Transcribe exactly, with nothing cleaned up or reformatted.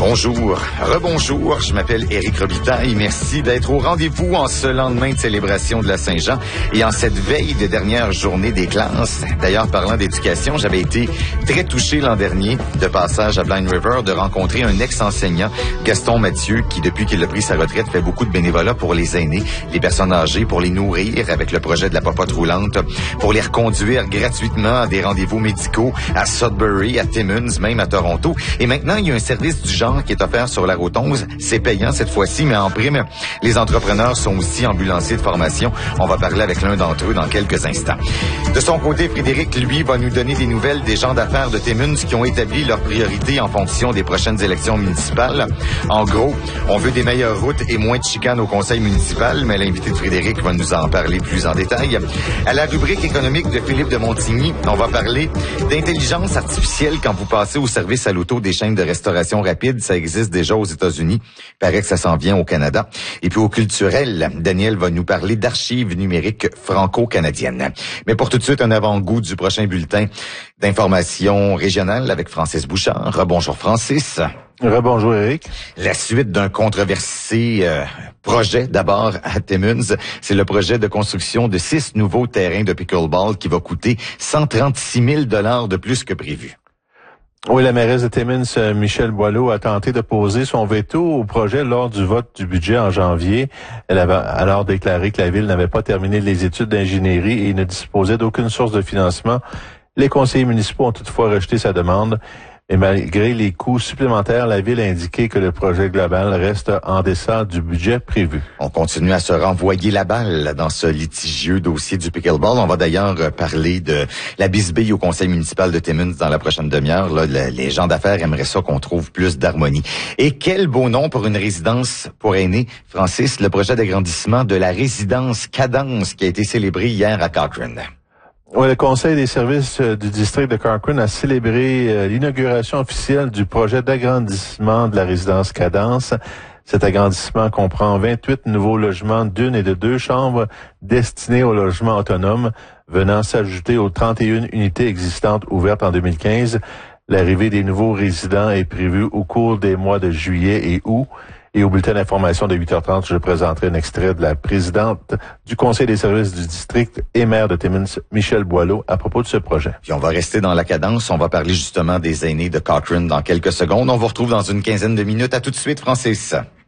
Bonjour, rebonjour, je m'appelle Éric Robitaille. Merci d'être au rendez-vous en ce lendemain de célébration de la Saint-Jean et en cette veille de dernière journée des classes. D'ailleurs, parlant d'éducation, j'avais été très touché l'an dernier, de passage à Blind River, de rencontrer un ex-enseignant, Gaston Mathieu, qui depuis qu'il a pris sa retraite fait beaucoup de bénévolat pour les aînés, les personnes âgées, pour les nourrir avec le projet de la popote roulante, pour les reconduire gratuitement à des rendez-vous médicaux à Sudbury, à Timmins, même à Toronto. Et maintenant, il y a un service du genre qui est offert sur la route onze. C'est payant cette fois-ci, mais en prime. Les entrepreneurs sont aussi ambulanciers de formation. On va parler avec l'un d'entre eux dans quelques instants. De son côté, Frédéric, lui, va nous donner des nouvelles des gens d'affaires de Timmins qui ont établi leurs priorités en fonction des prochaines élections municipales. En gros, on veut des meilleures routes et moins de chicanes au conseil municipal, mais l'invité de Frédéric va nous en parler plus en détail. À la rubrique économique de Philippe de Montigny, on va parler d'intelligence artificielle quand vous passez au service à l'auto des chaînes de restauration rapide. Ça existe déjà aux États-Unis. Il paraît que ça s'en vient au Canada. Et puis au culturel, Daniel va nous parler d'archives numériques franco-canadiennes. Mais pour tout de suite, un avant-goût du prochain bulletin d'information régionale avec Francis Bouchard. Rebonjour Francis. Rebonjour Éric. La suite d'un controversé euh, projet d'abord à Timmins, c'est le projet de construction de six nouveaux terrains de pickleball qui va coûter cent trente-six mille dollars de plus que prévu. Oui, la mairesse de Timmins, Michelle Boileau, a tenté de poser son veto au projet lors du vote du budget en janvier. Elle avait alors déclaré que la ville n'avait pas terminé les études d'ingénierie et ne disposait d'aucune source de financement. Les conseillers municipaux ont toutefois rejeté sa demande. Et malgré les coûts supplémentaires, la ville a indiqué que le projet global reste en deçà du budget prévu. On continue à se renvoyer la balle dans ce litigieux dossier du pickleball. On va d'ailleurs parler de la bisbille au conseil municipal de Timmins dans la prochaine demi-heure. Là, les gens d'affaires aimeraient ça qu'on trouve plus d'harmonie. Et quel beau nom pour une résidence pour aînés, Francis, le projet d'agrandissement de la résidence Cadence qui a été célébré hier à Cochrane. Oui, le Conseil des services du district de Cochrane a célébré l'inauguration officielle du projet d'agrandissement de la résidence Cadence. Cet agrandissement comprend vingt-huit nouveaux logements d'une et de deux chambres destinés au logement autonome, venant s'ajouter aux trente et une unités existantes ouvertes en deux mille quinze. L'arrivée des nouveaux résidents est prévue au cours des mois de juillet et août. Et au bulletin d'information de huit heures trente, je présenterai un extrait de la présidente du Conseil des services du district et maire de Timmins, Michelle Boileau, à propos de ce projet. Puis on va rester dans la cadence. On va parler justement des aînés de Cochrane dans quelques secondes. On vous retrouve dans une quinzaine de minutes. À tout de suite, Francis.